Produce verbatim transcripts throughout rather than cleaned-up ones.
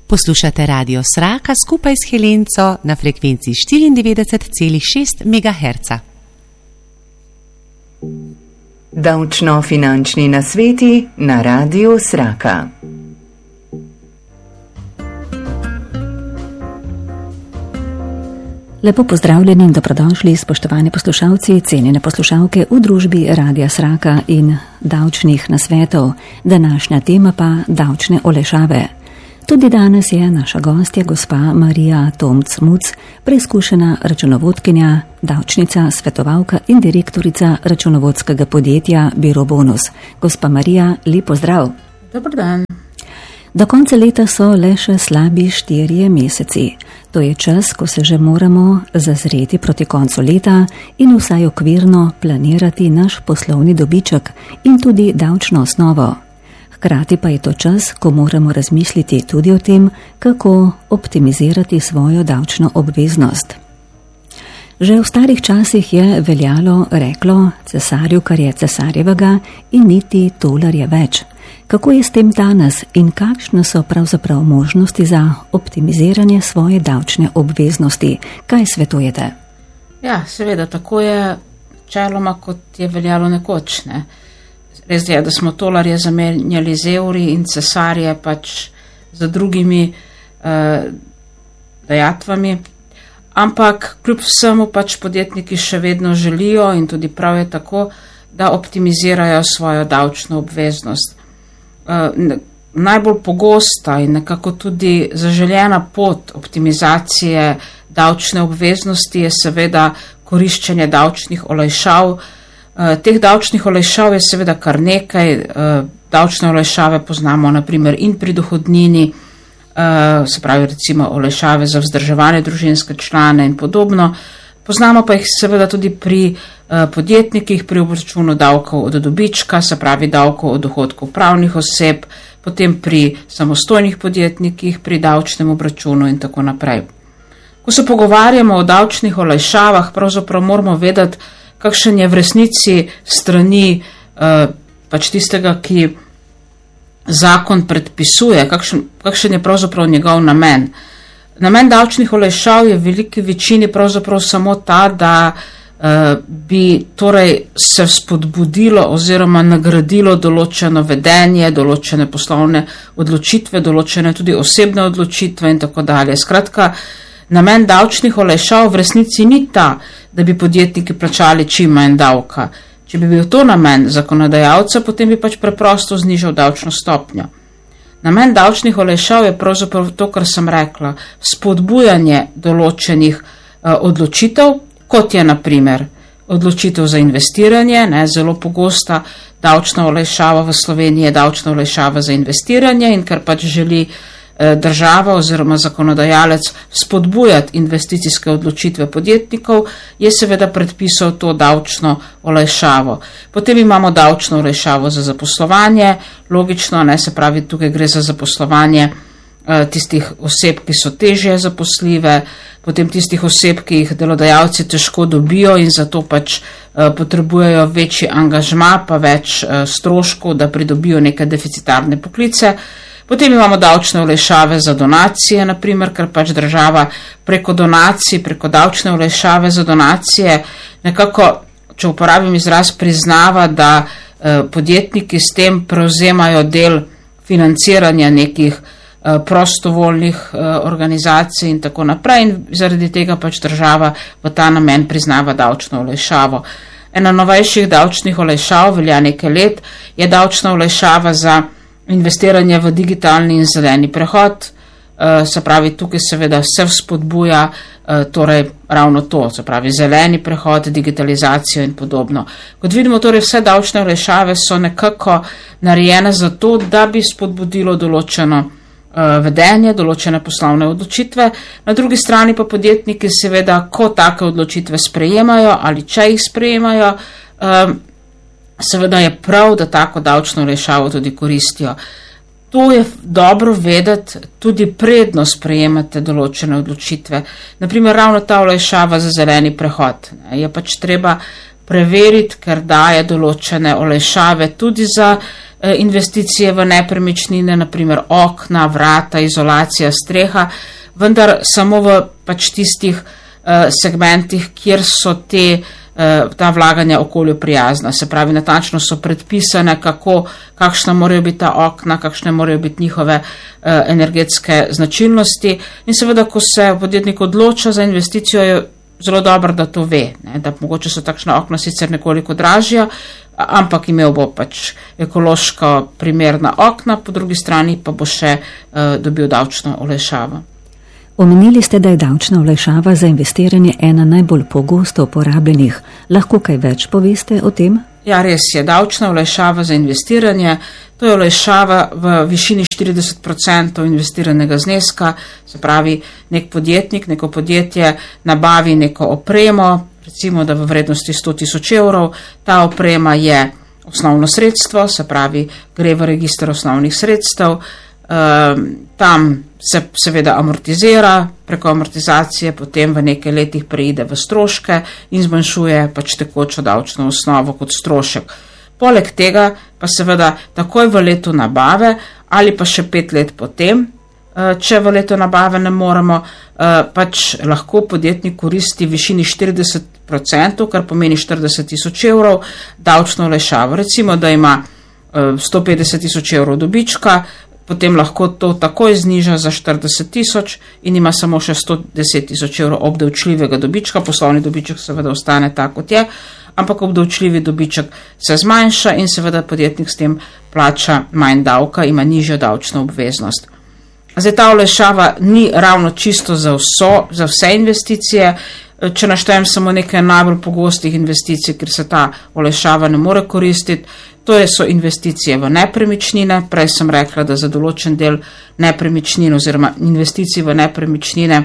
Poslušate Radio Sraka skupaj s Helenco na frekvenci štiriindevetdeset celih šest megaherca. Davčno-finančni nasveti na Radio Sraka. Lepo pozdravljeni in dobrodošli, spoštovani poslušalci, cenjene poslušalke v družbi Radia Sraka in davčnih nasvetov. Današnja tema pa davčne olajšave. Tudi danes je naša gostja gospa Marija Tomc-Muc, preizkušena računovodkinja, davčnica, svetovalka in direktorica računovodskega podjetja Biro Bonus. Gospa Marija, lep pozdrav. Dobar dan. Do konca leta so le še slabi štirje meseci. To je čas, ko se že moramo zazreti proti koncu leta in vsaj okvirno planirati naš poslovni dobiček in tudi davčno osnovo. Hkrati pa je to čas, ko moramo razmisliti tudi o tem, kako optimizirati svojo davčno obveznost. Že v starih časih je veljalo reklo cesarju, kar je cesarjevega in niti tolarja več. Kako je s tem danes in kakšne so pravzaprav možnosti za optimiziranje svoje davčne obveznosti? Kaj svetujete? Ja, seveda, tako je čeloma, kot je veljalo nekoč, ne. Res je, da smo tolarje zamenjali z evri in cesarje pač za drugimi eh, dajatvami, ampak kljub vsemu pač podjetniki še vedno želijo in tudi prav je tako, da optimizirajo svojo davčno obveznost. Eh, najbolj pogosta in nekako tudi zaželjena pot optimizacije davčne obveznosti je seveda koriščenje davčnih olajšav. Teh davčnih olajšav je seveda kar nekaj. Davčne olajšave poznamo naprimer in pri dohodnini, se pravi recimo olajšave za vzdrževane družinske člane in podobno. Poznamo pa jih seveda tudi pri podjetnikih, pri obračunu davkov od dobička, se pravi davkov od dohodkov pravnih oseb, potem pri samostojnih podjetnikih, pri davčnem obračunu in tako naprej. Ko se pogovarjamo o davčnih olajšavah, pravzaprav moramo vedeti, kakšen je v resnici strani uh, pač tistega, ki zakon predpisuje, kakšen, kakšen je pravzaprav njegov namen. Namen davčnih olajšav je v veliki večini pravzaprav samo ta, da uh, bi torej se spodbudilo oziroma nagradilo določeno vedenje, določene poslovne odločitve, določene tudi osebne odločitve in tako dalje. Skratka, namen davčnih olajšav v resnici ni ta, da bi podjetniki plačali čim manj davka. Če bi bil to namen zakonodajalca, potem bi pač preprosto znižal davčno stopnjo. Namen davčnih olajšav je pravzaprav to, kar sem rekla, spodbujanje določenih uh, odločitev, kot je na primer odločitev za investiranje, ne, zelo pogosta davčna olajšava v Sloveniji je davčna olajšava za investiranje in ker pač želi država oziroma zakonodajalec spodbujati investicijske odločitve podjetnikov, je seveda predpisal to davčno olajšavo. Potem imamo davčno olajšavo za zaposlovanje, logično, ne, se pravi, tukaj gre za zaposlovanje eh, tistih oseb, ki so težje zaposljive, potem tistih oseb, ki jih delodajalci težko dobijo in zato pač eh, potrebujejo večji angažma, pa več eh, stroškov, da pridobijo neke deficitarne poklice. Potem imamo davčne olajšave za donacije, naprimer, ker pač država preko donacij, preko davčne olajšave za donacije nekako, če uporabim izraz, priznava, da eh, podjetniki s tem prevzemajo del financiranja nekih eh, prostovoljnih eh, organizacij in tako naprej in zaradi tega pač država v ta namen priznava davčno olajšavo. Ena novejših davčnih olajšav, velja nekaj let, je davčna olajšava za investiranje v digitalni in zeleni prehod, se pravi, tukaj seveda se vzpodbuja torej ravno to, se pravi zeleni prehod, digitalizacijo in podobno. Kot vidimo, torej vse davčne olajšave so nekako narejene za to, da bi spodbudilo določeno vedenje, določene poslovne odločitve. Na drugi strani pa podjetniki seveda, ko take odločitve sprejemajo ali če jih sprejemajo, seveda je prav, da tako davčno olajšavo tudi koristijo. To je dobro vedeti, tudi predno sprejemate določene odločitve. Naprimer, ravno ta olajšava za zeleni prehod. Je pač treba preveriti, ker daje določene olajšave tudi za investicije v nepremičnine, naprimer okna, vrata, izolacija, streha, vendar samo v pač tistih segmentih, kjer so te, ta vlaganja okolju prijazna. Se pravi, natančno so predpisane, kako, kakšna morajo biti ta okna, kakšne morajo biti njihove energetske značilnosti. In seveda, ko se podjetnik odloča za investicijo, je zelo dobro, da to ve, ne? Da mogoče so takšna okna sicer nekoliko dražja, ampak imel bo pač ekološko primerna okna, po drugi strani pa bo še uh, dobil davčno olajšavo. Omenili ste, da je davčna olajšava za investiranje ena najbolj pogosto uporabljenih. Lahko kaj več poveste o tem? Ja, res je. Davčna olajšava za investiranje, to je olajšava v višini štirideset procentov investiranega zneska, se pravi, nek podjetnik, neko podjetje nabavi neko opremo, recimo, da v vrednosti sto tisoč evrov, ta oprema je osnovno sredstvo, se pravi, gre v register osnovnih sredstev, tam se seveda amortizira, preko amortizacije potem v nekaj letih preide v stroške in zmanjšuje pač tekočo davčno osnovo kot strošek. Poleg tega pa seveda takoj v letu nabave ali pa še pet let potem, če v letu nabave ne moremo, pač lahko podjetnik koristi v višini štirideset procentov, kar pomeni štirideset tisoč evrov davčno olajšavo. Recimo, da ima sto petdeset tisoč evrov dobička, potem lahko to takoj zniža za štirideset tisoč in ima samo še sto deset tisoč evrov obdavčljivega dobička. Poslovni dobiček seveda ostane tako, kot je, ampak obdavčljivi dobiček se zmanjša in seveda podjetnik s tem plača manj davka, ima nižjo davčno obveznost. Zdaj, ta olajšava ni ravno čisto za, vso, za vse investicije. Če naštejem samo nekaj najbolj pogostih investicij, ker se ta olajšava ne more koristiti, to so investicije v nepremičnine. Prej sem rekla, da za določen del nepremičnin oziroma investicij v nepremičnine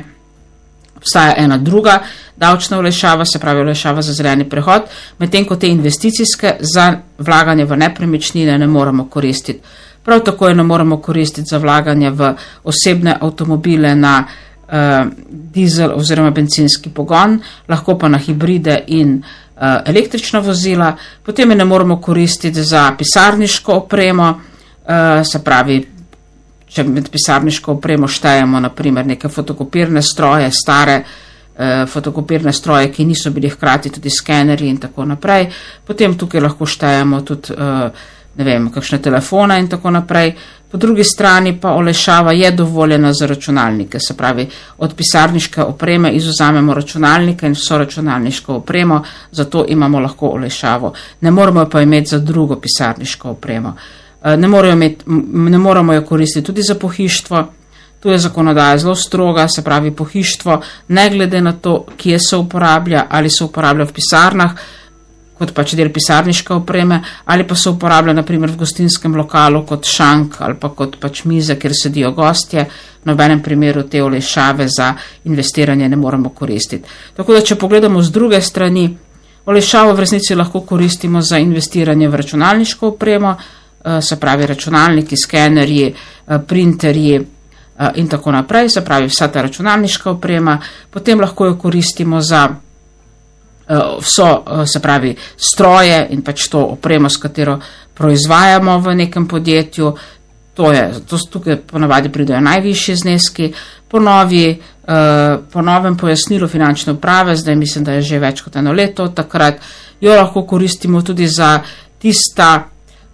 obstaja ena druga davčna olajšava, se pravi olajšava za zeleni prehod, medtem ko te investicijske za vlaganje v nepremičnine ne moremo koristiti. Prav tako je ne moremo koristiti za vlaganje v osebne avtomobile na uh, dizel oziroma bencinski pogon, lahko pa na hibride in uh, električna vozila. Potem je ne moremo koristiti za pisarniško opremo, uh, se pravi, če med pisarniško opremo štejemo naprimer neke fotokopirne stroje, stare uh, fotokopirne stroje, ki niso bili hkrati tudi skeneri in tako naprej. Potem tukaj lahko štejemo tudi uh, ne vem, kakšne telefone in tako naprej. Po drugi strani pa olajšava je dovoljena za računalnike, se pravi, od pisarniške opreme izvzamemo računalnike in vso računalniško opremo, zato imamo lahko olajšavo. Ne moramo pa imeti za drugo pisarniško opremo. Ne moramo, imeti, ne moramo jo koristiti tudi za pohištvo. Tu je zakonodaja zelo stroga, se pravi, pohištvo, ne glede na to, kje se uporablja, ali se uporablja v pisarnah, kot pač del pisarniške opreme, ali pa se uporablja naprimer v gostinskem lokalu kot šank ali pa kot pač mize, kjer sedijo gostje. V nobenem primeru te olajšave za investiranje ne moramo koristiti. Tako da, če pogledamo z druge strani, olajšavo v resnici lahko koristimo za investiranje v računalniško opremo, se pravi računalniki, skenerji, printerji in tako naprej, se pravi vsa ta računalniška oprema. Potem lahko jo koristimo za vso, se pravi, stroje in pač to opremo, s katero proizvajamo v nekem podjetju. To je, to tukaj ponavadi pridejo najvišji zneski. Po, novi, po novem pojasnilu finančne uprave, zdaj mislim, da je že več kot eno leto, takrat jo lahko koristimo tudi za tista,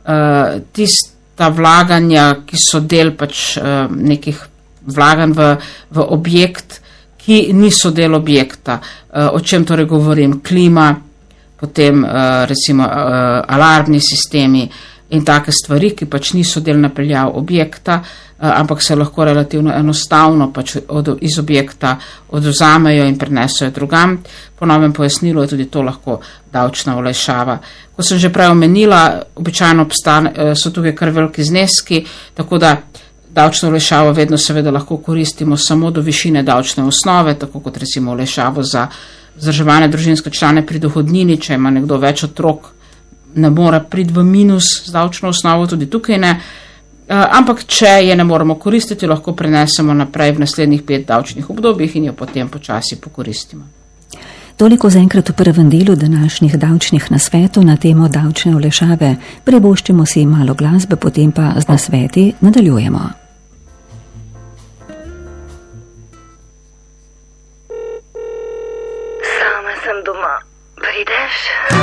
tista vlaganja, ki so del pač nekih vlaganj v, v objekt, ki niso del objekta. O čem torej govorim? Klima, potem recimo alarmni sistemi in take stvari, ki pač niso del napeljav objekta, ampak se lahko relativno enostavno pač od, iz objekta odvzamejo in prenesejo drugam. Po novem pojasnilu je tudi to lahko davčna olajšava. Ko sem že prej omenila, običajno obstane, so tukaj kar veliki zneski, tako da davčno olajšavo vedno seveda lahko koristimo samo do višine davčne osnove, tako kot recimo olajšavo za vzdrževane družinske člane pri dohodnini, če ima nekdo več otrok, ne mora priti v minus z davčno osnovo, tudi tukaj ne. Ampak če je ne moramo koristiti, lahko prenesemo naprej v naslednjih pet davčnih obdobjih in jo potem počasi pokoristimo. Toliko zaenkrat v prvem delu današnjih davčnih nasvetov na temo davčne olajšave. Privoščimo si malo glasbe, potem pa z nasveti nadaljujemo. Sama sem doma. Prideš?